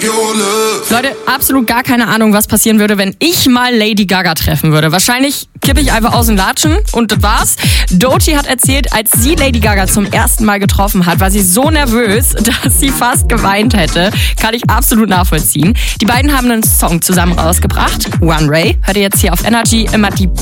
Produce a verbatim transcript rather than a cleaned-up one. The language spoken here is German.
Leute, absolut gar keine Ahnung, was passieren würde, wenn ich mal Lady Gaga treffen würde. Wahrscheinlich kippe ich einfach aus den Latschen und das war's. Doechii hat erzählt, als sie Lady Gaga zum ersten Mal getroffen hat, war sie so nervös, dass sie fast geweint hätte. Kann ich absolut nachvollziehen. Die beiden haben einen Song zusammen rausgebracht. One Ray. Hört ihr jetzt hier auf Energy. Immer die